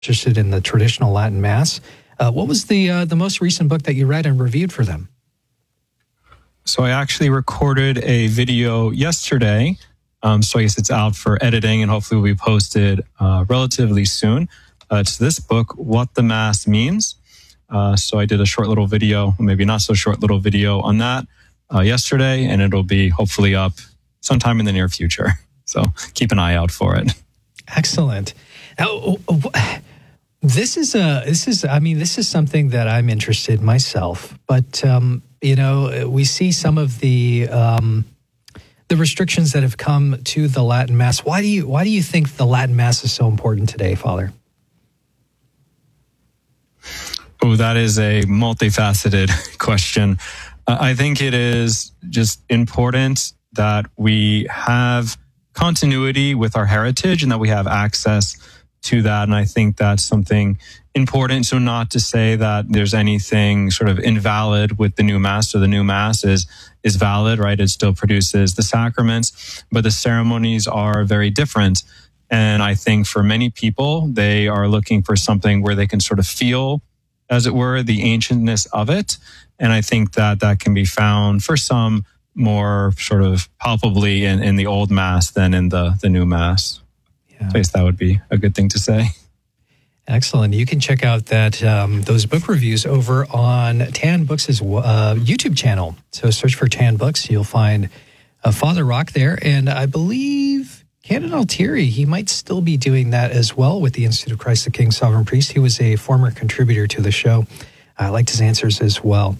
interested in the traditional Latin Mass. What was the most recent book that you read and reviewed for them? So I actually recorded a video yesterday. So I guess it's out for editing and hopefully will be posted relatively soon. It's this book, What the Mass Means. So I did a short little video, maybe not so short little video on that yesterday, and it'll be hopefully up sometime in the near future. So keep an eye out for it. Excellent. Now, this is something that I'm interested in myself, but we see some of the restrictions that have come to the Latin Mass. Why do you think the Latin Mass is so important today, Father? Oh, that is a multifaceted question. I think it is just important that we have continuity with our heritage and that we have access to that. And I think that's something important. So not to say that there's anything sort of invalid with the new Mass. So the new Mass is valid, right? It still produces the sacraments, but the ceremonies are very different. And I think for many people, they are looking for something where they can sort of feel, as it were, the ancientness of it. And I think that can be found for some more sort of palpably in the old Mass than in the new Mass. Yeah. So I guess that would be a good thing to say. Excellent. You can check out those book reviews over on Tan Books' YouTube channel. So search for Tan Books. You'll find Father Rock there. And I believe Canon Altieri, he might still be doing that as well with the Institute of Christ the King Sovereign Priest. He was a former contributor to the show. I liked his answers as well.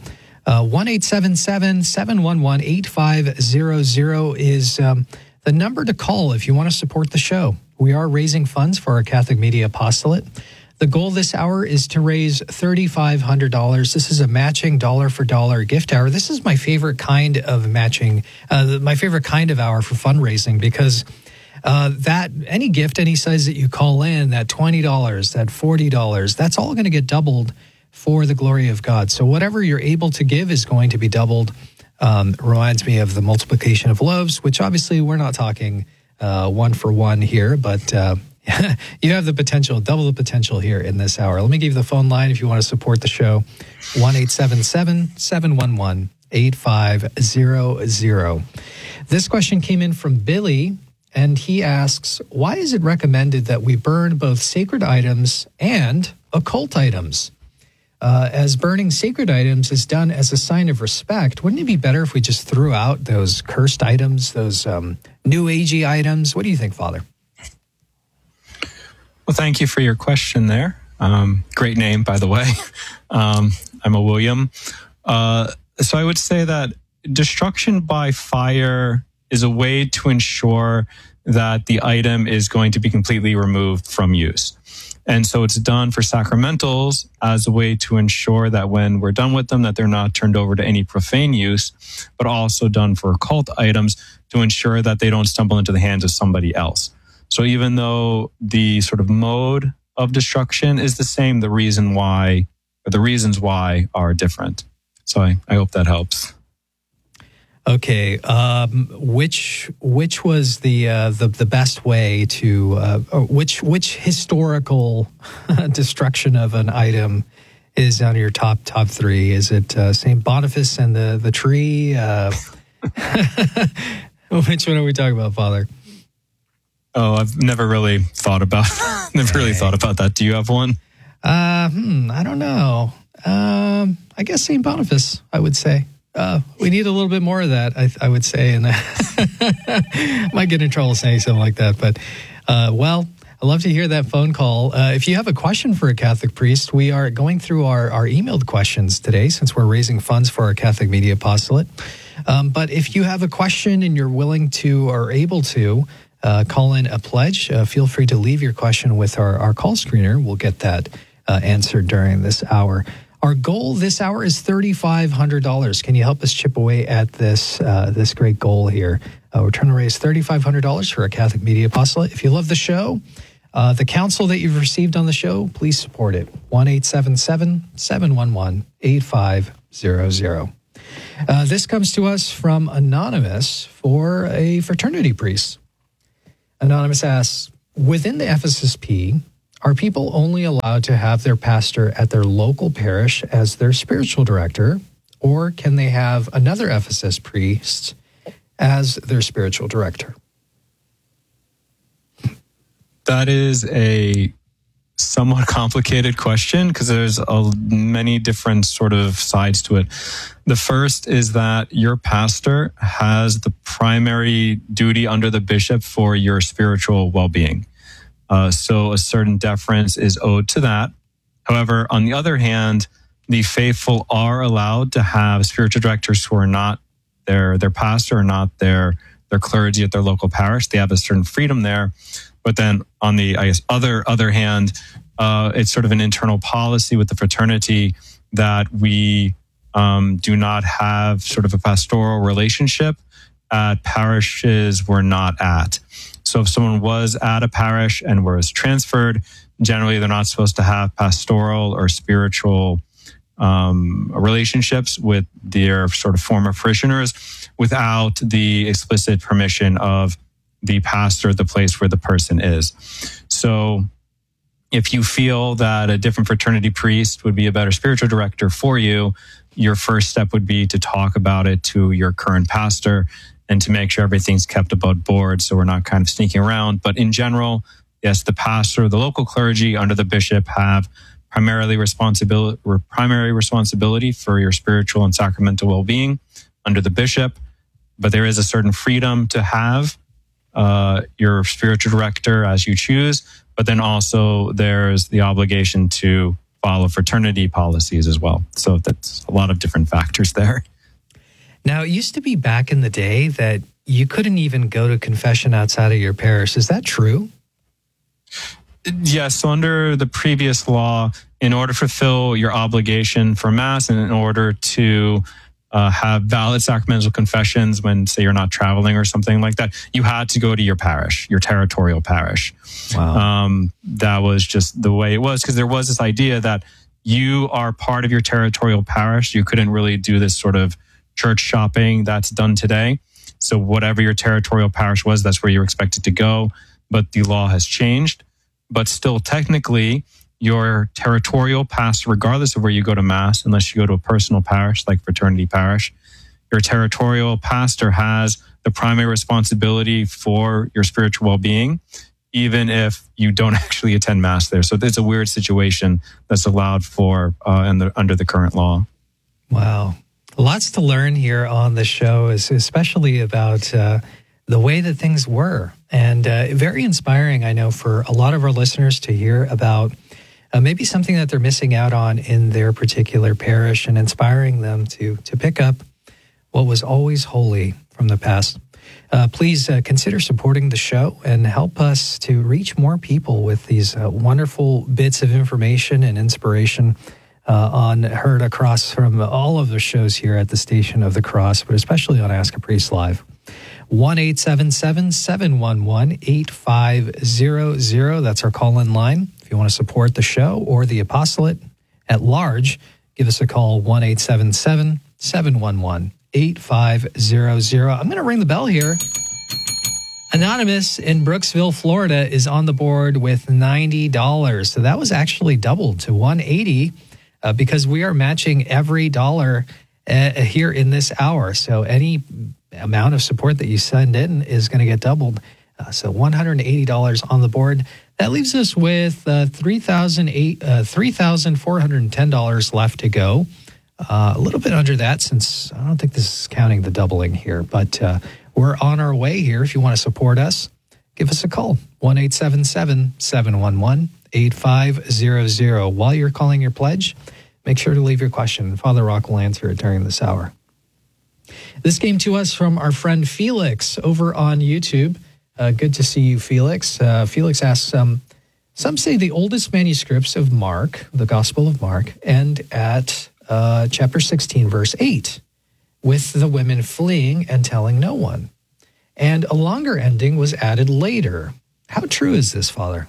1-877-711-8500 is the number to call if you want to support the show. We are raising funds for our Catholic Media Apostolate. The goal this hour is to raise $3,500. This is a matching dollar-for-dollar gift hour. This is my favorite kind of matching, my favorite kind of hour for fundraising, because that any gift, any size that you call in, that $20, that $40, that's all going to get doubled for the glory of God. So whatever you're able to give is going to be doubled. Reminds me of the multiplication of loaves, which obviously we're not talking one for one here, but you have the potential, double the potential here in this hour. Let me give you the phone line if you want to support the show. 1-877-711-8500. This question came in from Billy, and he asks, why is it recommended that we burn both sacred items and occult items? As burning sacred items is done as a sign of respect, wouldn't it be better if we just threw out those cursed items, those new agey items? What do you think, Father? Well, thank you for your question there. Great name, by the way. I'm a William. So I would say that destruction by fire is a way to ensure that the item is going to be completely removed from use. And so it's done for sacramentals as a way to ensure that when we're done with them, that they're not turned over to any profane use, but also done for occult items to ensure that they don't stumble into the hands of somebody else. So even though the sort of mode of destruction is the same, the reasons why are different. So I hope that helps. Okay, which was the best way to which historical destruction of an item is on your top three? Is it St. Boniface and the tree? Which one are we talking about, Father? Oh, I've never really thought about that. Do you have one? I don't know. I guess St. Boniface, I would say. We need a little bit more of that, I would say, and might get in trouble saying something like that. But, well, I'd love to hear that phone call. If you have a question for a Catholic priest, we are going through our emailed questions today since we're raising funds for our Catholic Media Apostolate. But if you have a question and you're willing to or able to call in a pledge, feel free to leave your question with our call screener. We'll get that answered during this hour. Our goal this hour is $3,500. Can you help us chip away at this great goal here? We're trying to raise $3,500 for a Catholic Media Apostolate. If you love the show, the counsel that you've received on the show, please support it. 1-877-711-8500. This comes to us from Anonymous for a fraternity priest. Anonymous asks, within the FSSP, Are people only allowed to have their pastor at their local parish as their spiritual director, or can they have another Ephesus priest as their spiritual director? That is a somewhat complicated question because there's many different sort of sides to it. The first is that your pastor has the primary duty under the bishop for your spiritual well-being. So a certain deference is owed to that. However, on the other hand, the faithful are allowed to have spiritual directors who are not their pastor or not their clergy at their local parish. They have a certain freedom there. But then on the, other hand, it's sort of an internal policy with the fraternity that we do not have sort of a pastoral relationship at parishes we're not at. So if someone was at a parish and was transferred, generally they're not supposed to have pastoral or spiritual relationships with their sort of former parishioners without the explicit permission of the pastor, the place where the person is. So if you feel that a different fraternity priest would be a better spiritual director for you, your first step would be to talk about it to your current pastor and to make sure everything's kept above board so we're not kind of sneaking around. But in general, yes, the pastor, the local clergy under the bishop have primary responsibility for your spiritual and sacramental well-being under the bishop. But there is a certain freedom to have your spiritual director as you choose. But then also there's the obligation to follow fraternity policies as well. So that's a lot of different factors there. Now, it used to be back in the day that you couldn't even go to confession outside of your parish. Is that true? Yes. So under the previous law, in order to fulfill your obligation for Mass and in order to have valid sacramental confessions when, say, you're not traveling or something like that, you had to go to your parish, your territorial parish. Wow. That was just the way it was because there was this idea that you are part of your territorial parish. You couldn't really do this sort of church shopping that's done today. So whatever your territorial parish was, that's where you're expected to go. But the law has changed. But still, technically, your territorial pastor, regardless of where you go to Mass, unless you go to a personal parish like fraternity parish, your territorial pastor has the primary responsibility for your spiritual well-being, even if you don't actually attend Mass there. So it's a weird situation that's allowed for under the current law. Wow. Lots to learn here on the show, especially about the way that things were. And very inspiring, I know, for a lot of our listeners to hear about maybe something that they're missing out on in their particular parish and inspiring them to pick up what was always holy from the past. Please consider supporting the show and help us to reach more people with these wonderful bits of information and inspiration heard across from all of the shows here at the Station of the Cross, but especially on Ask a Priest Live. 1-877-711-8500. That's our call-in line. If you want to support the show or the apostolate at large, give us a call, 1-877-711-8500. I'm going to ring the bell here. Anonymous in Brooksville, Florida is on the board with $90. So that was actually doubled to $180 because we are matching every dollar here in this hour. So any amount of support that you send in is going to get doubled. So $180 on the board. That leaves us with $3,410 left to go. A little bit under that since I don't think this is counting the doubling here, but we're on our way here. If you want to support us, give us a call, 1-877-711-8500. While you're calling your pledge, make sure to leave your question. Father Rock will answer it during this hour. This came to us from our friend Felix over on YouTube. Good to see you, Felix. Felix asks, some say the oldest manuscripts of Mark, the Gospel of Mark, end at chapter 16, verse 8, with the women fleeing and telling no one. And a longer ending was added later. How true is this, Father?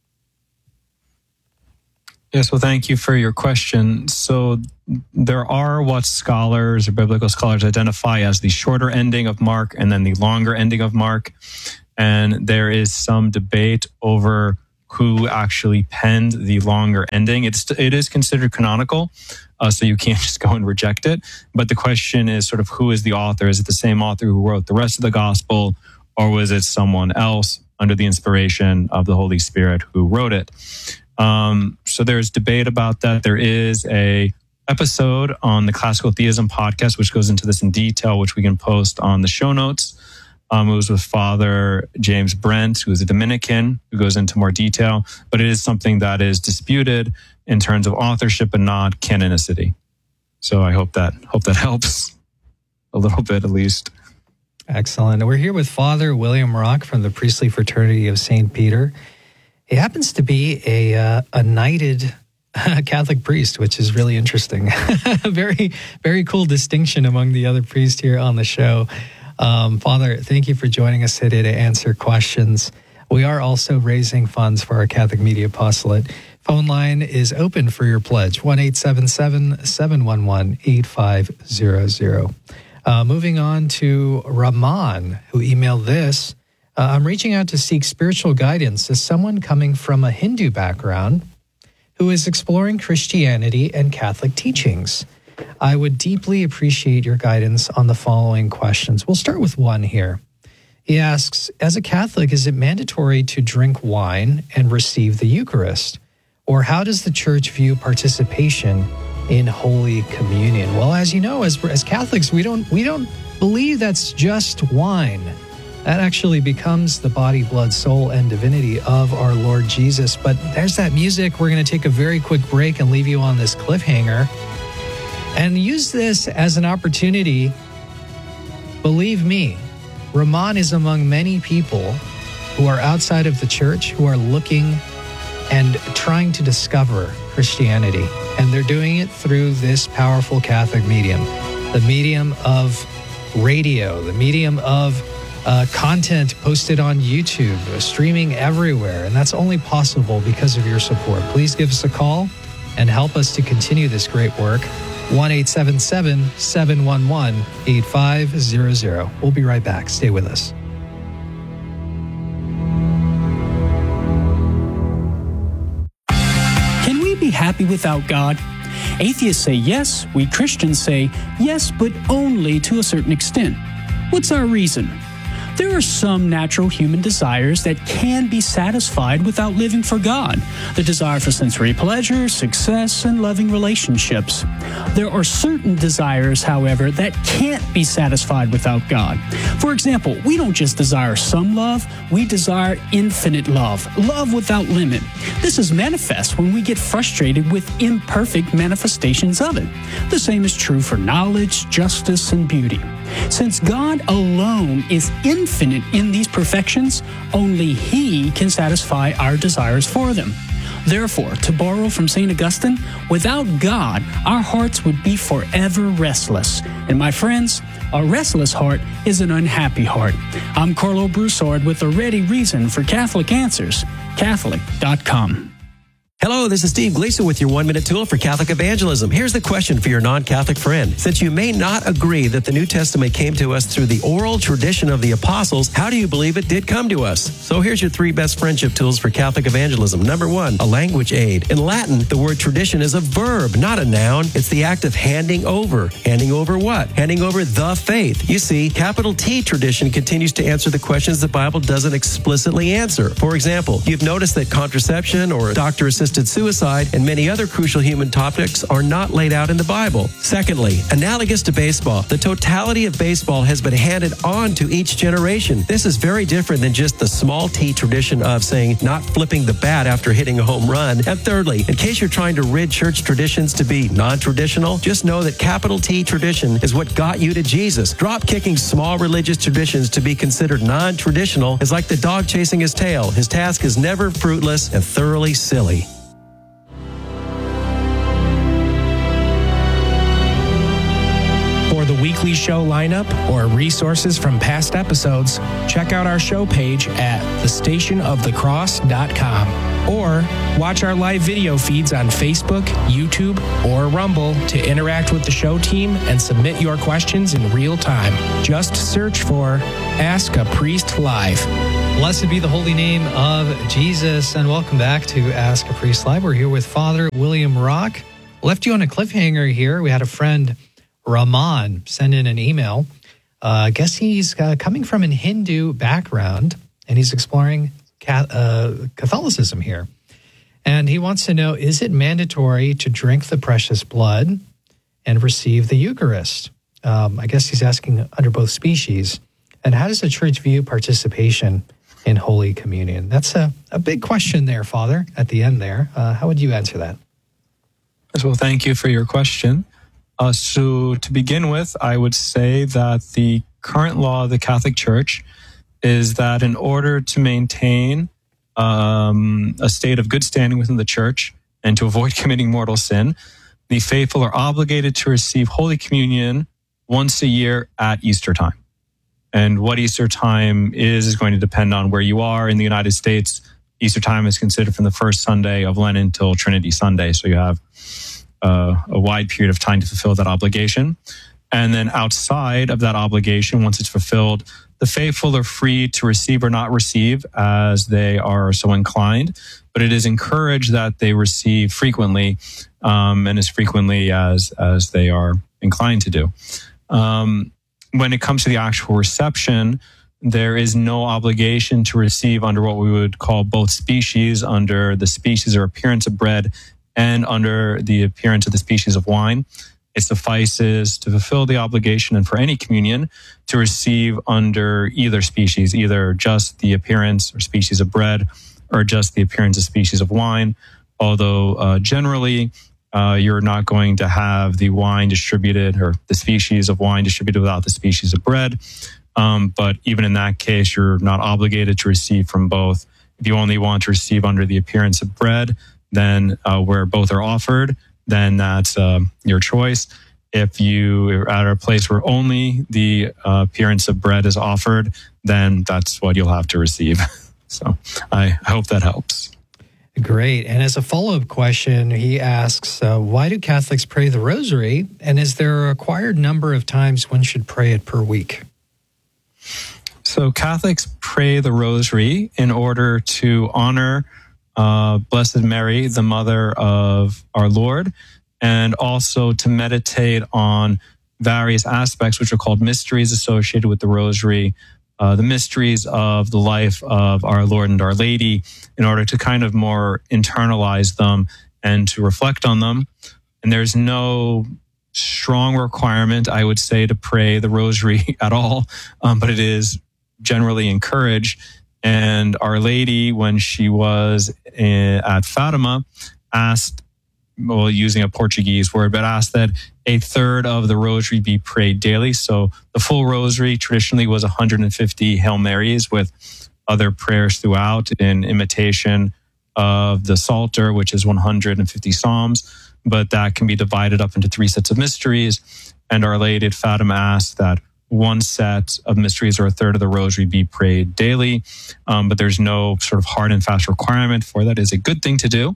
Yes, well, thank you for your question. So there are what scholars or biblical scholars identify as the shorter ending of Mark and then the longer ending of Mark. And there is some debate over who actually penned the longer ending. It is considered canonical, so you can't just go and reject it. But the question is sort of who is the author? Is it the same author who wrote the rest of the gospel, or was it someone else under the inspiration of the Holy Spirit who wrote it? So there's debate about that. There is a episode on the Classical Theism podcast, which goes into this in detail, which we can post on the show notes. It was with Father James Brent, who is a Dominican, who goes into more detail, but it is something that is disputed in terms of authorship and not canonicity. So I hope that helps a little bit, at least. Excellent. We're here with Father William Rock from the Priestly Fraternity of St. Peter. He happens to be a knighted Catholic priest, which is really interesting. Very, very cool distinction among the other priests here on the show. Father, thank you for joining us today to answer questions. We are also raising funds for our Catholic Media Apostolate. Phone line is open for your pledge, 1-877-711-8500. Moving on to Rahman, who emailed this. I'm reaching out to seek spiritual guidance as someone coming from a Hindu background who is exploring Christianity and Catholic teachings. I would deeply appreciate your guidance on the following questions. We'll start with one here. He asks, as a Catholic, is it mandatory to drink wine and receive the Eucharist? Or how does the Church view participation in Holy Communion? Well, as you know, as Catholics, we don't believe that's just wine. That actually becomes the body, blood, soul, and divinity of our Lord Jesus. But there's that music. We're going to take a very quick break and leave you on this cliffhanger. And use this as an opportunity. Believe me, Rahman is among many people who are outside of the church, who are looking and trying to discover Christianity. And they're doing it through this powerful Catholic medium, the medium of radio, the medium of content posted on YouTube, streaming everywhere. And that's only possible because of your support. Please give us a call and help us to continue this great work. 1-877-711-8500. We'll be right back. Stay with us. Can we be happy without God? Atheists say yes. We Christians say yes, but only to a certain extent. What's our reason? There are some natural human desires that can be satisfied without living for God. The desire for sensory pleasure, success, and loving relationships. There are certain desires, however, that can't be satisfied without God. For example, we don't just desire some love, we desire infinite love, love without limit. This is manifest when we get frustrated with imperfect manifestations of it. The same is true for knowledge, justice, and beauty. Since God alone is infinite in these perfections, only He can satisfy our desires for them. Therefore, to borrow from St. Augustine, without God, our hearts would be forever restless. And my friends, a restless heart is an unhappy heart. I'm Carlo Broussard with a ready reason for Catholic Answers, Catholic.com. Hello, this is Steve Gleason with your 1-minute tool for Catholic evangelism. Here's the question for your non-Catholic friend. Since you may not agree that the New Testament came to us through the oral tradition of the apostles, how do you believe it did come to us? So here's your 3 best friendship tools for Catholic evangelism. Number 1, a language aid. In Latin, the word tradition is a verb, not a noun. It's the act of handing over. Handing over what? Handing over the faith. You see, capital T tradition continues to answer the questions the Bible doesn't explicitly answer. For example, you've noticed that contraception or doctor-assisted suicide and many other crucial human topics are not laid out in the Bible. Secondly, analogous to baseball, the totality of baseball has been handed on to each generation. This is very different than just the small t tradition of saying not flipping the bat after hitting a home run. And thirdly, in case you're trying to rid church traditions to be non-traditional, just know that capital T tradition is what got you to Jesus. Drop kicking small religious traditions to be considered non-traditional is like the dog chasing his tail. His task is never fruitless and thoroughly silly. For the weekly show lineup or resources from past episodes, check out our show page at thestationofthecross.com or watch our live video feeds on Facebook, YouTube, or Rumble to interact with the show team and submit your questions in real time. Just search for Ask a Priest Live. Blessed be the holy name of Jesus, and welcome back to Ask a Priest Live. We're here with Father William Rock. Left you on a cliffhanger here. We had a friend, Rahman, send in an email. I guess he's coming from an Hindu background, and he's exploring Catholicism here. And he wants to know, is it mandatory to drink the precious blood and receive the Eucharist? I guess he's asking under both species. And how does the church view participation in Holy Communion? That's a big question there, Father, at the end there. How would you answer that? Well, thank you for your question. So to begin with, I would say that the current law of the Catholic Church is that in order to maintain a state of good standing within the Church and to avoid committing mortal sin, the faithful are obligated to receive Holy Communion once a year at Easter time. And what Easter time is going to depend on where you are. In the United States, Easter time is considered from the first Sunday of Lent until Trinity Sunday. So you have a wide period of time to fulfill that obligation. And then outside of that obligation, once it's fulfilled, the faithful are free to receive or not receive as they are so inclined. But it is encouraged that they receive frequently, and as frequently as they are inclined to do. When it comes to the actual reception, there is no obligation to receive under what we would call both species, under the species or appearance of bread and under the appearance of the species of wine. It suffices to fulfill the obligation and for any communion to receive under either species, either just the appearance or species of bread or just the appearance of species of wine. Although generally, you're not going to have the wine distributed or the species of wine distributed without the species of bread. But even in that case, you're not obligated to receive from both. If you only want to receive under the appearance of bread, then where both are offered, then that's your choice. If you are at a place where only the appearance of bread is offered, then that's what you'll have to receive. So I hope that helps. Great. And as a follow-up question, he asks, why do Catholics pray the Rosary? And is there a required number of times one should pray it per week? So Catholics pray the Rosary in order to honor Blessed Mary, the Mother of our Lord, and also to meditate on various aspects which are called mysteries associated with the Rosary, the mysteries of the life of our Lord and Our Lady, in order to kind of more internalize them and to reflect on them. And there's no strong requirement, I would say, to pray the Rosary at all, but it is generally encouraged. And Our Lady, when she was at Fatima, asked, well, using a Portuguese word, but asked that a third of the Rosary be prayed daily. So the full Rosary traditionally was 150 Hail Marys with other prayers throughout in imitation of the Psalter, which is 150 Psalms, but that can be divided up into 3 sets of mysteries. And Our Lady at Fatima asked that one set of mysteries or a third of the Rosary be prayed daily, but there's no sort of hard and fast requirement for that. It's a good thing to do,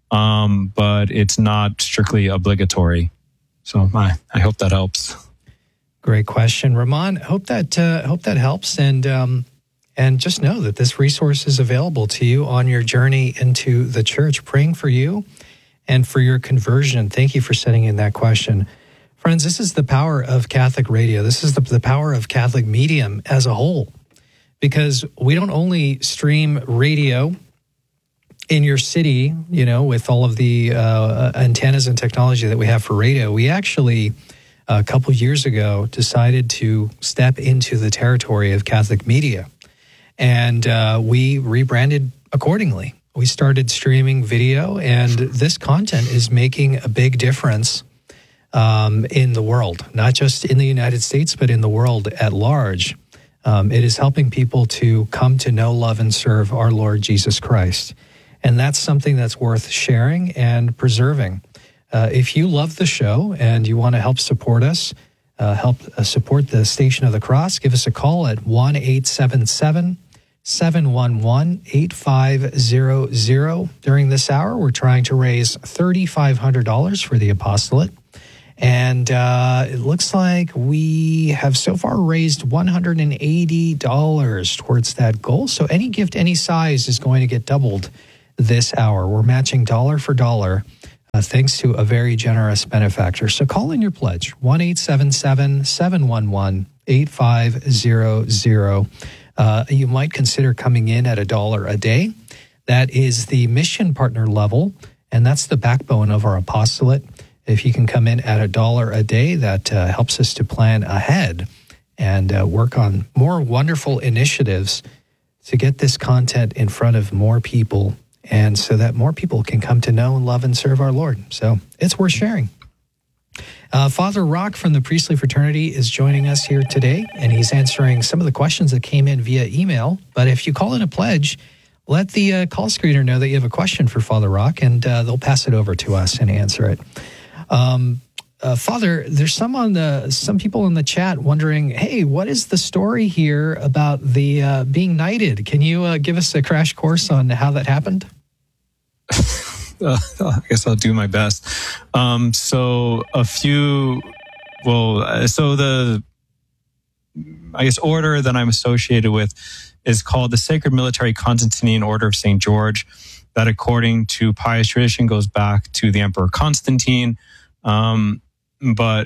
but it's not strictly obligatory. So I hope that helps. Great question, Rahman. Hope that helps, and just know that this resource is available to you on your journey into the Church. Praying for you and for your conversion. Thank you for sending in that question. Friends, this is the power of Catholic radio. This is the power of Catholic medium as a whole, because we don't only stream radio in your city, you know, with all of the antennas and technology that we have for radio. We actually, a couple years ago, decided to step into the territory of Catholic media, and we rebranded accordingly. We started streaming video, and this content is making a big difference in the world, not just in the United States, but in the world at large. It is helping people to come to know, love, and serve our Lord Jesus Christ. And that's something that's worth sharing and preserving. If you love the show and you want to help support us, help support the Station of the Cross, give us a call at 1-877-711-8500. During this hour, we're trying to raise $3,500 for the apostolate. And it looks like we have so far raised $180 towards that goal. So any gift, any size is going to get doubled this hour. We're matching dollar for dollar, thanks to a very generous benefactor. So call in your pledge, 1-877-711-8500. You might consider coming in at $1 a day. That is the mission partner level, and that's the backbone of our apostolate. If you can come in at $1 a day, that helps us to plan ahead and work on more wonderful initiatives to get this content in front of more people, and so that more people can come to know and love and serve our Lord. So it's worth sharing. Father Rock from the Priestly Fraternity is joining us here today, and he's answering some of the questions that came in via email. But if you call in a pledge, let the call screener know that you have a question for Father Rock, and they'll pass it over to us and answer it. Father, there's some people in the chat wondering, hey, what is the story here about the being knighted? Can you give us a crash course on how that happened? I guess I'll do my best. So the order that I'm associated with is called the Sacred Military Constantinian Order of St. George, that according to pious tradition goes back to the Emperor Constantine. But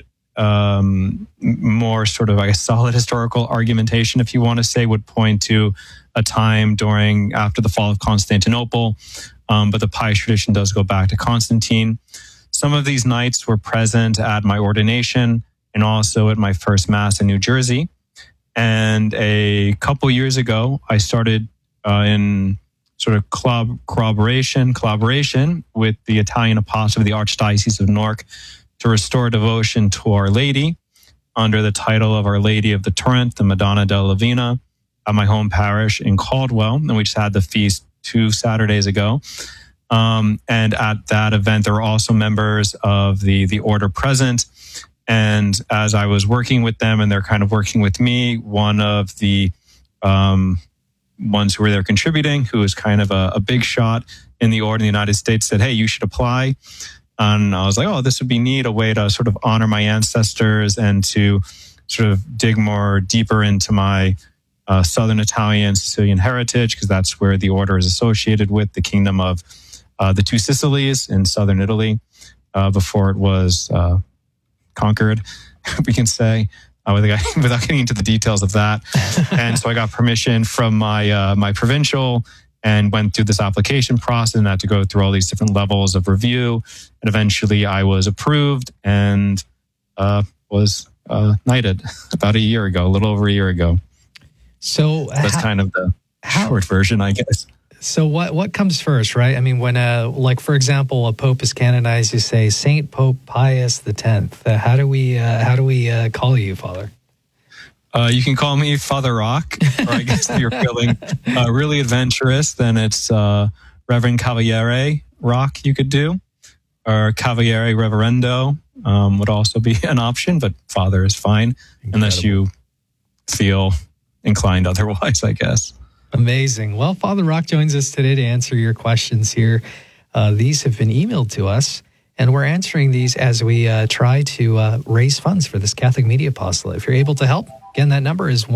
more sort of a solid historical argumentation, if you want to say, would point to a time after the fall of Constantinople. But the pious tradition does go back to Constantine. Some of these knights were present at my ordination and also at my first Mass in New Jersey. And a couple years ago, I started in sort of collaboration with the Italian Apostolate of the Archdiocese of Newark to restore devotion to Our Lady under the title of Our Lady of the Torrent, the Madonna della Lavina, at my home parish in Caldwell. And we just had the feast 2 Saturdays ago. And at that event, there were also members of the order present. And as I was working with them and they're kind of working with me, one of the ones who were there contributing, who was kind of a big shot in the order in the United States, said, hey, you should apply. And I was like, oh, this would be neat, a way to sort of honor my ancestors and to sort of dig more deeper into my Southern Italian, Sicilian heritage, because that's where the order is associated with the kingdom of the Two Sicilies in southern Italy before it was conquered, we can say, without getting into the details of that. And so I got permission from my provincial and went through this application process and had to go through all these different levels of review. And eventually I was approved and was knighted about a little over a year ago. So that's kind of the short version, I guess. So what comes first, right? I mean, when like for example, a pope is canonized, you say Saint Pope Pius X. How do we call you, Father? You can call me Father Rock, or I guess if you're feeling really adventurous, then it's Reverend Cavaliere Rock you could do, or Cavaliere Reverendo would also be an option, but Father is fine. Incredible. Unless you feel inclined otherwise, I guess. Amazing. Well, Father Rock joins us today to answer your questions here. These have been emailed to us, and we're answering these as we try to raise funds for this Catholic Media Apostolate. If you're able to help, again, that number is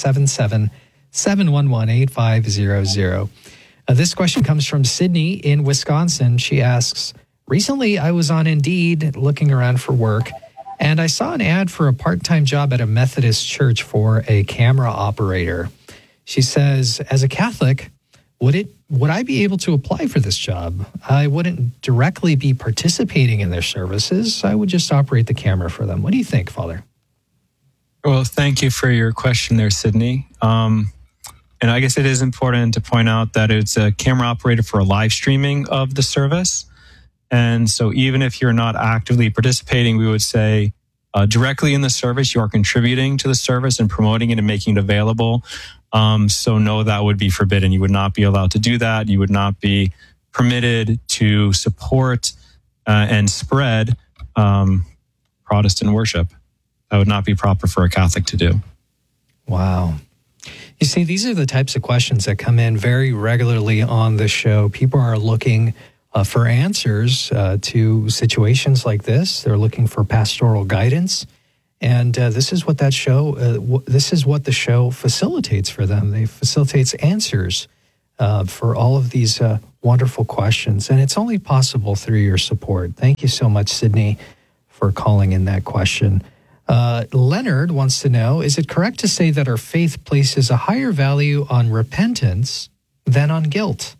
1-877-711-8500. This question comes from Sydney in Wisconsin. She asks, recently I was on Indeed looking around for work, and I saw an ad for a part-time job at a Methodist church for a camera operator. She says, as a Catholic, would I be able to apply for this job? I wouldn't directly be participating in their services. I would just operate the camera for them. What do you think, Father? Well, thank you for your question there, Sydney. And I guess it is important to point out that it's a camera operator for a live streaming of the service. And so even if you're not actively participating, we would say directly in the service, you are contributing to the service and promoting it and making it available. So no, that would be forbidden. You would not be allowed to do that. You would not be permitted to support and spread Protestant worship. That would not be proper for a Catholic to do. Wow. You see, these are the types of questions that come in very regularly on the show. People are looking for answers to situations like this. They're looking for pastoral guidance. And this is what that show, this is what the show facilitates for them. They facilitates answers for all of these wonderful questions. And it's only possible through your support. Thank you so much, Sydney, for calling in that question. Leonard wants to know, is it correct to say that our faith places a higher value on repentance than on guilt?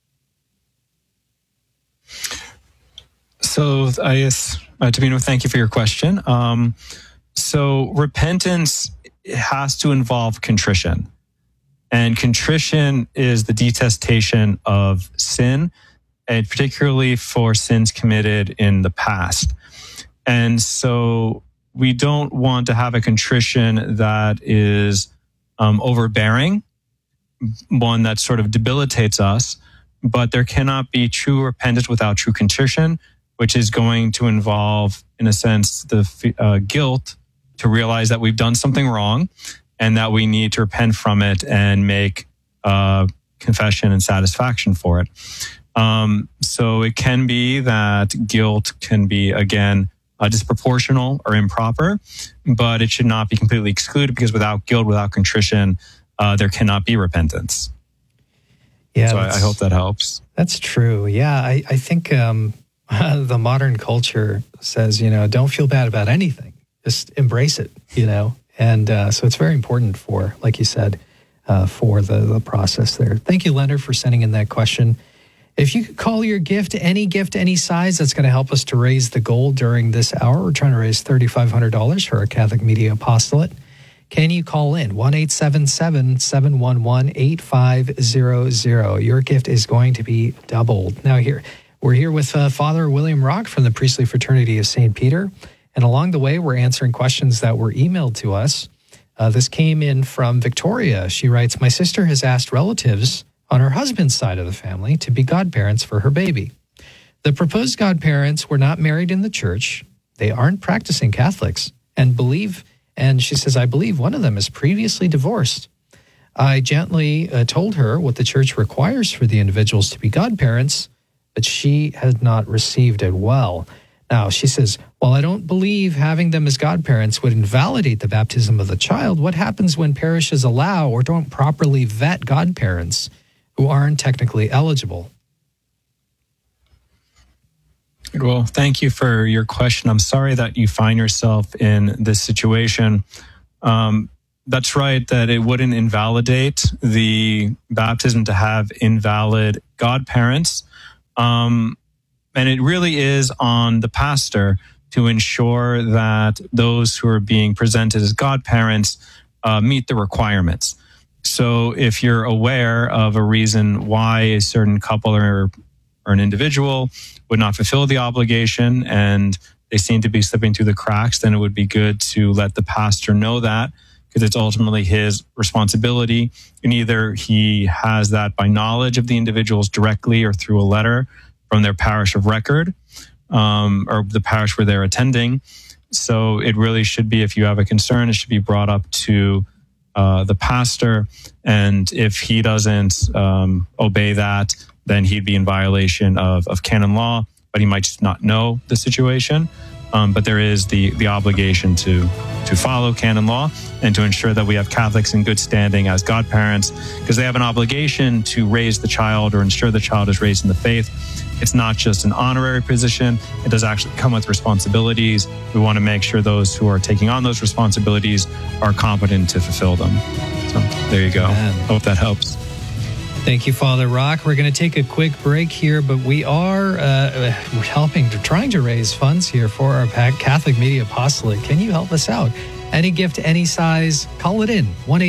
So, Tabino, thank you for your question. So repentance has to involve contrition. And contrition is the detestation of sin, and particularly for sins committed in the past. And so we don't want to have a contrition that is overbearing, one that sort of debilitates us, but there cannot be true repentance without true contrition, which is going to involve, in a sense, the guilt to realize that we've done something wrong and that we need to repent from it and make confession and satisfaction for it. So it can be that guilt can be, again, disproportional or improper, but it should not be completely excluded, because without guilt, without contrition, there cannot be repentance. Yeah, so I hope that helps. That's true. Yeah, I think the modern culture says, don't feel bad about anything. Just embrace it, And so it's very important for, like you said, for the process there. Thank you, Leonard, for sending in that question. If you could call your gift, any size, that's going to help us to raise the goal during this hour. We're trying to raise $3,500 for our Catholic Media Apostolate. Can you call in? 1-877-711-8500. Your gift is going to be doubled. Now, we're here with Father William Rock from the Priestly Fraternity of St. Peter. And along the way, we're answering questions that were emailed to us. This came in from Victoria. She writes, my sister has asked relatives on her husband's side of the family to be godparents for her baby. The proposed godparents were not married in the church. They aren't practicing Catholics and she says, I believe one of them is previously divorced. I gently told her what the church requires for the individuals to be godparents, but she had not received it well. Now, she says, while I don't believe having them as godparents would invalidate the baptism of the child, what happens when parishes allow or don't properly vet godparents who aren't technically eligible? Well, thank you for your question. I'm sorry that you find yourself in this situation. That's right, that it wouldn't invalidate the baptism to have invalid godparents. And it really is on the pastor to ensure that those who are being presented as godparents meet the requirements. So if you're aware of a reason why a certain couple or an individual would not fulfill the obligation and they seem to be slipping through the cracks, then it would be good to let the pastor know that, because it's ultimately his responsibility. And either he has that by knowledge of the individuals directly or through a letter from their parish of record, or the parish where they're attending. So it really should be, if you have a concern, it should be brought up to the pastor. And if he doesn't obey that, then he'd be in violation of canon law, but he might just not know the situation. But there is the obligation to follow canon law and to ensure that we have Catholics in good standing as godparents, because they have an obligation to raise the child or ensure the child is raised in the faith. It's not just an honorary position. It does actually come with responsibilities. We want to make sure those who are taking on those responsibilities are competent to fulfill them. So there you go. Amen. Hope that helps. Thank you, Father Rock. We're going to take a quick break here, but we are trying to raise funds here for our Catholic Media Apostolate. Can you help us out? Any gift, any size, call it in.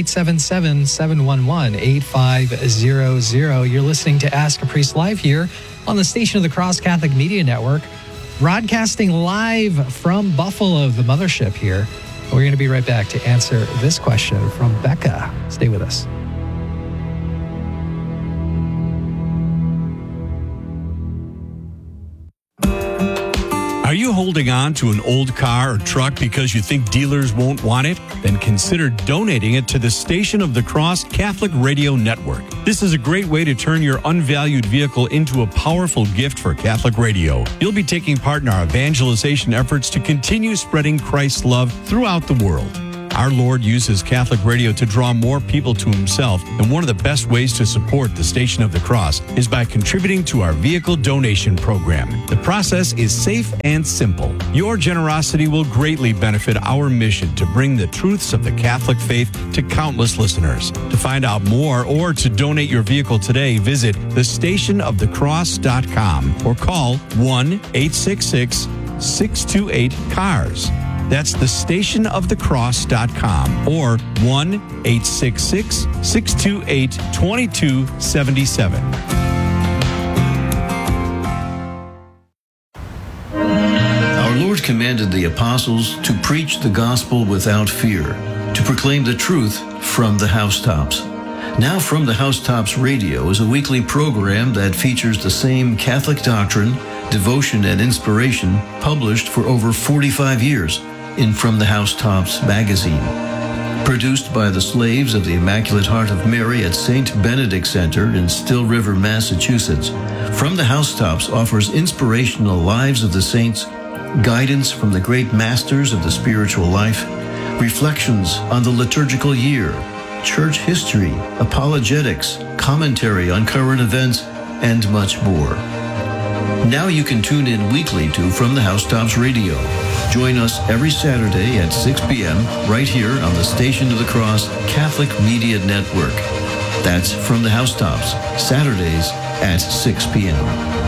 1-877-711-8500. You're listening to Ask a Priest Live here on the Station of the Cross Catholic Media Network, broadcasting live from Buffalo, the mothership here. We're going to be right back to answer this question from Becca. Stay with us. Are you holding on to an old car or truck because you think dealers won't want it? Then consider donating it to the Station of the Cross Catholic Radio Network. This is a great way to turn your unvalued vehicle into a powerful gift for Catholic radio. You'll be taking part in our evangelization efforts to continue spreading Christ's love throughout the world. Our Lord uses Catholic radio to draw more people to himself, and one of the best ways to support the Station of the Cross is by contributing to our vehicle donation program. The process is safe and simple. Your generosity will greatly benefit our mission to bring the truths of the Catholic faith to countless listeners. To find out more or to donate your vehicle today, visit thestationofthecross.com or call 1-866-628-CARS. That's thestationofthecross.com or 1-866-628-2277. Our Lord commanded the apostles to preach the gospel without fear, to proclaim the truth from the housetops. Now From the Housetops Radio is a weekly program that features the same Catholic doctrine, devotion, and inspiration published for over 45 years in From the Housetops magazine. Produced by the Slaves of the Immaculate Heart of Mary at St. Benedict Center in Still River, Massachusetts, From the Housetops offers inspirational lives of the saints, guidance from the great masters of the spiritual life, reflections on the liturgical year, church history, apologetics, commentary on current events, and much more. Now you can tune in weekly to From the Housetops Radio. Join us every Saturday at 6 p.m. right here on the Station of the Cross Catholic Media Network. That's From the Housetops, Saturdays at 6 p.m.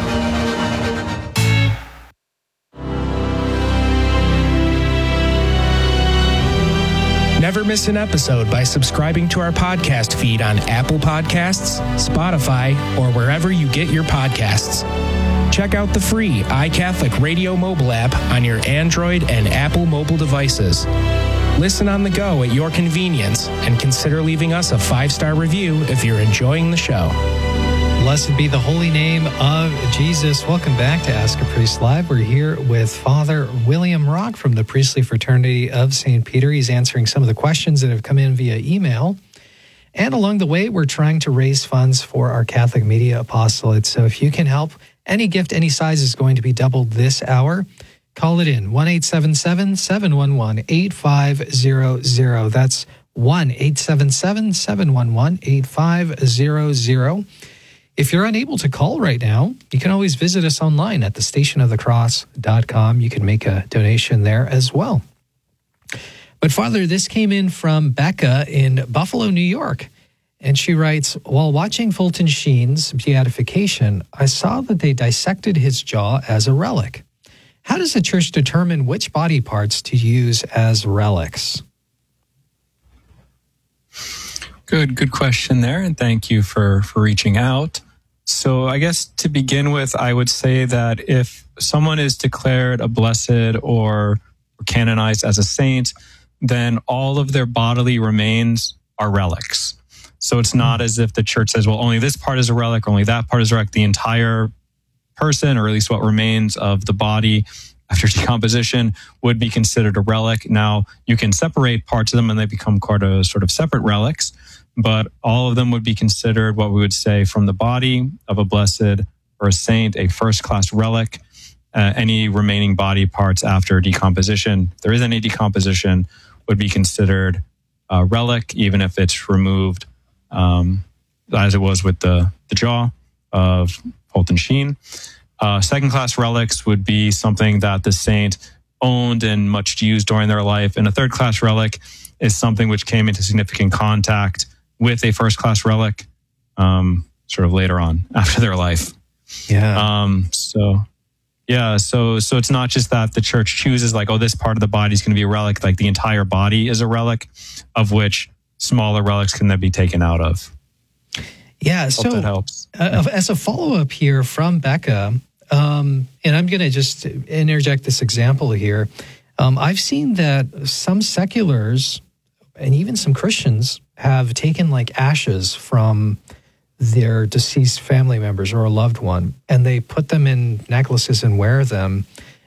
Never miss an episode by subscribing to our podcast feed on Apple Podcasts, Spotify, or wherever you get your podcasts. Check out the free iCatholic Radio mobile app on your Android and Apple mobile devices. Listen on the go at your convenience and consider leaving us a 5-star review if you're enjoying the show. Blessed be the holy name of Jesus. Welcome back to Ask a Priest Live. We're here with Father William Rock from the Priestly Fraternity of St. Peter. He's answering some of the questions that have come in via email. And along the way, we're trying to raise funds for our Catholic Media Apostolate. So if you can help, any gift, any size is going to be doubled this hour. Call it in, 1-877-711-8500. That's 1-877-711-8500. If you're unable to call right now, you can always visit us online at thestationofthecross.com. You can make a donation there as well. But Father, this came in from Becca in Buffalo, New York. And she writes, while watching Fulton Sheen's beatification, I saw that they dissected his jaw as a relic. How does the church determine which body parts to use as relics? Good question there, and thank you for reaching out. So I guess to begin with, I would say that if someone is declared a blessed or canonized as a saint, then all of their bodily remains are relics. So it's not as if the church says, well, only this part is a relic, only that part is a relic. The entire person, or at least what remains of the body after decomposition, would be considered a relic. Now, you can separate parts of them and they become sort of separate relics, but all of them would be considered what we would say from the body of a blessed or a saint, a first-class relic. Any remaining body parts after decomposition, if there is any decomposition, would be considered a relic, even if it's removed, as it was with the jaw of Fulton Sheen. Second-class relics would be something that the saint owned and much used during their life. And a third-class relic is something which came into significant contact with a first-class relic sort of later on after their life. Yeah. So it's not just that the church chooses like, oh, this part of the body is going to be a relic. Like the entire body is a relic, of which smaller relics can then be taken out of. Yeah, so that helps. As a follow-up here from Becca, and I'm going to just interject this example here. I've seen that some seculars and even some Christians have taken like ashes from their deceased family members or a loved one, and they put them in necklaces and wear them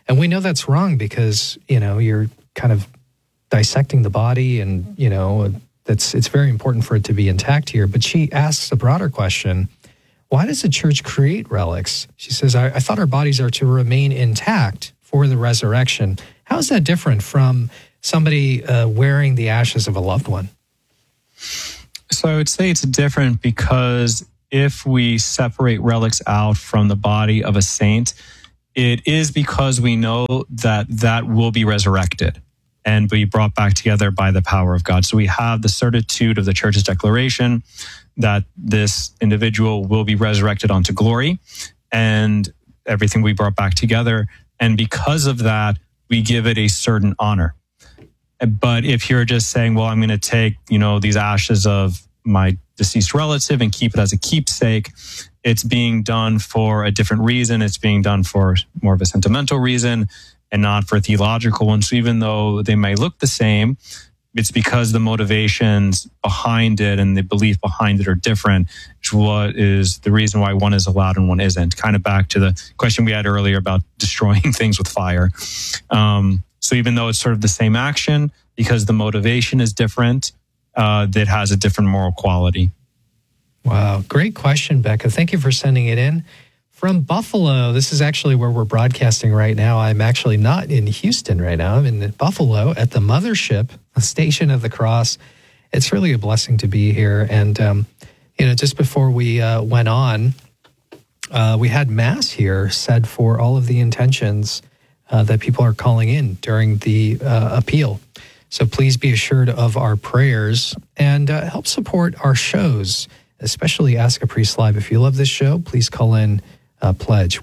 And we know that's wrong because, you're kind of dissecting the body and, it's very important for it to be intact here. But she asks a broader question. Why does the church create relics? She says, I thought our bodies are to remain intact for the resurrection. How is that different from somebody wearing the ashes of a loved one? So I would say it's different because if we separate relics out from the body of a saint, it is because we know that will be resurrected and be brought back together by the power of God. So we have the certitude of the church's declaration that this individual will be resurrected unto glory and everything we brought back together. And because of that, we give it a certain honor. But if you're just saying, well, I'm going to take, these ashes of my deceased relative and keep it as a keepsake, it's being done for a different reason. It's being done for more of a sentimental reason and not for a theological one. So even though they may look the same, it's because the motivations behind it and the belief behind it are different, which what is the reason why one is allowed and one isn't. Kind of back to the question we had earlier about destroying things with fire. So even though it's sort of the same action, because the motivation is different, that has a different moral quality. Wow. Great question, Becca. Thank you for sending it in. From Buffalo, this is actually where we're broadcasting right now. I'm actually not in Houston right now. I'm in Buffalo at the Mothership, the Station of the Cross. It's really a blessing to be here. And, just before we went on, we had Mass here said for all of the intentions that people are calling in during the appeal. So please be assured of our prayers and help support our shows, especially Ask a Priest Live. If you love this show, please call in pledge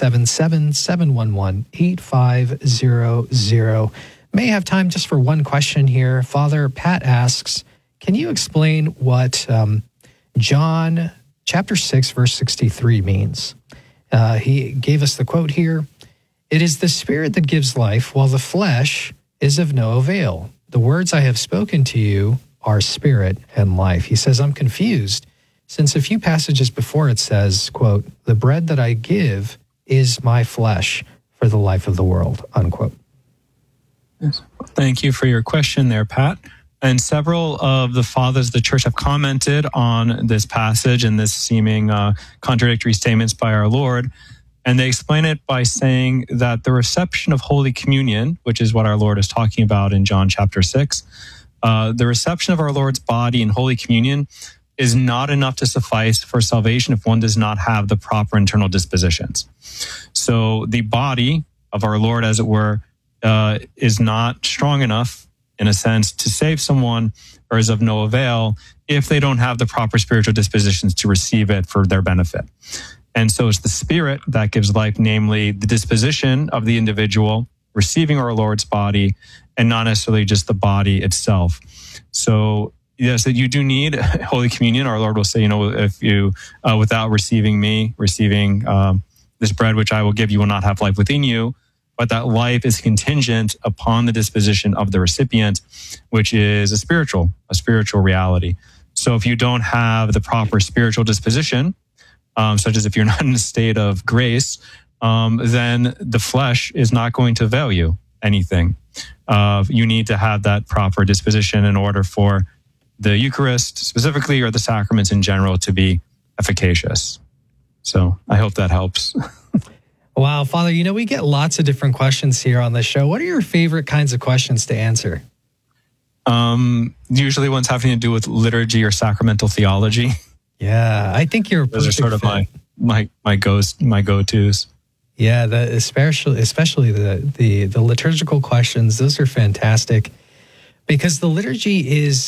1-877-711-8500. May have time just for one question here. Father Pat asks, can you explain what John chapter 6, verse 63 means? He gave us the quote here. It is the spirit that gives life, while the flesh is of no avail. The words I have spoken to you are spirit and life. He says, I'm confused, since a few passages before it says, quote, the bread that I give is my flesh for the life of the world, unquote. Yes. Thank you for your question there, Pat. And several of the fathers of the church have commented on this passage and this seeming contradictory statements by our Lord. And they explain it by saying that the reception of Holy Communion, which is what our Lord is talking about in John chapter 6, the reception of our Lord's body in Holy Communion is not enough to suffice for salvation if one does not have the proper internal dispositions. So the body of our Lord, as it were, is not strong enough, in a sense, to save someone, or is of no avail if they don't have the proper spiritual dispositions to receive it for their benefit. And so it's the spirit that gives life, namely the disposition of the individual receiving our Lord's body, and not necessarily just the body itself. So yes, that you do need Holy Communion. Our Lord will say, if you, without receiving this bread which I will give, you will not have life within you. But that life is contingent upon the disposition of the recipient, which is a spiritual reality. So if you don't have the proper spiritual disposition, such as if you're not in a state of grace, then the flesh is not going to avail you anything. You need to have that proper disposition in order for the Eucharist specifically, or the sacraments in general, to be efficacious. So I hope that helps. Wow, Father, we get lots of different questions here on the show. What are your favorite kinds of questions to answer? Usually ones having to do with liturgy or sacramental theology. Yeah, I think you're a those are sort of my go-tos. Yeah, especially the liturgical questions. Those are fantastic because the liturgy is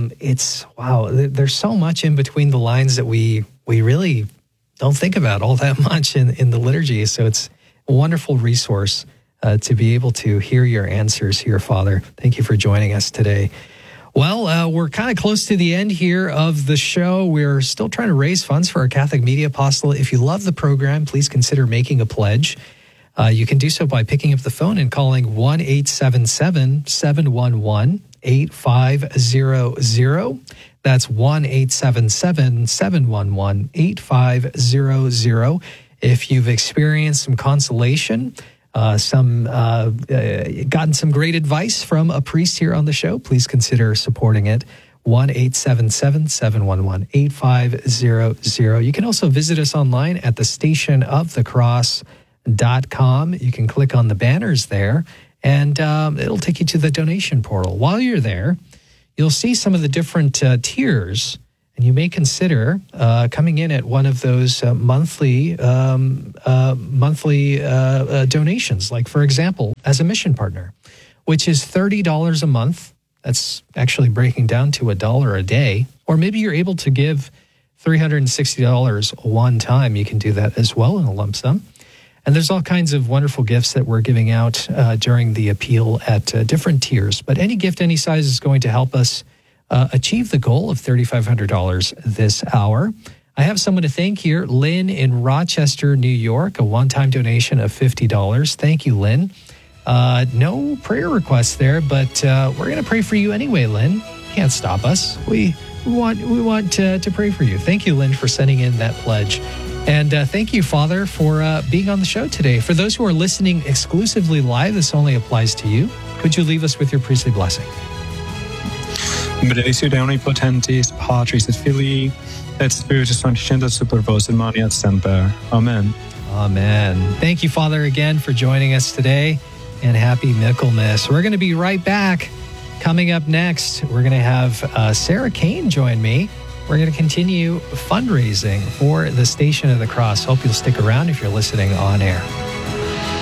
there's so much in between the lines that we really don't think about all that much in the liturgy. So it's a wonderful resource to be able to hear your answers here, Father. Thank you for joining us today. Well, we're kind of close to the end here of the show. We're still trying to raise funds for our Catholic Media Apostolate. If you love the program, please consider making a pledge. You can do so by picking up the phone and calling 1-877-711-8500. That's 1-877-711-8500. If you've experienced some consolation gotten some great advice from a priest here on the show, please consider supporting it. 1-877-711-8500. You can also visit us online at thestationofthecross.com. You can click on the banners there, and it'll take you to the donation portal. While you're there, you'll see some of the different tiers, and you may consider coming in at one of those monthly donations, like, for example, as a mission partner, which is $30 a month. That's actually breaking down to $1 a day. Or maybe you're able to give $360 one time. You can do that as well in a lump sum. And there's all kinds of wonderful gifts that we're giving out during the appeal at different tiers. But any gift, any size is going to help us achieve the goal of $3,500 this hour. I have someone to thank here, Lynn in Rochester, New York, a one-time donation of $50. Thank you, Lynn. No prayer requests there, but we're going to pray for you anyway, Lynn. Can't stop us. We want to pray for you. Thank you, Lynn, for sending in that pledge. And thank you, Father, for being on the show today. For those who are listening exclusively live, this only applies to you. Could you leave us with your priestly blessing? Benedictio Dei omnipotentis, Patris et Filii, et Spiritus Sancti, super vos in mania et semper. Amen. Amen. Thank you, Father, again for joining us today. And happy Michaelmas. We're going to be right back. Coming up next, we're going to have Sarah Kane join me. We're going to continue fundraising for the Station of the Cross. Hope you'll stick around if you're listening on air.